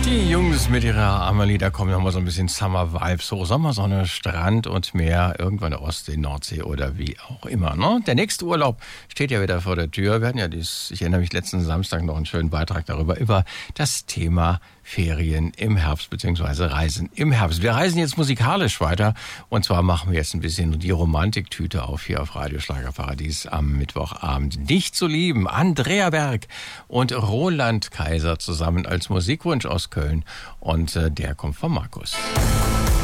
Die Jungs mit ihrer Amelie, da kommen nochmal so ein bisschen Summer-Vibes hoch. Sommersonne, Strand und Meer, irgendwann der Ostsee, Nordsee oder wie auch immer. Ne? Der nächste Urlaub steht ja wieder vor der Tür. Wir hatten ja ich erinnere mich, letzten Samstag noch einen schönen Beitrag darüber, über das Thema Ferien im Herbst bzw. Reisen im Herbst. Wir reisen jetzt musikalisch weiter und zwar machen wir jetzt ein bisschen die Romantiktüte auf hier auf Radio Schlagerparadies am Mittwochabend. Dich zu lieben, Andrea Berg und Roland Kaiser zusammen als Musikwunsch aus Köln und der kommt von Markus.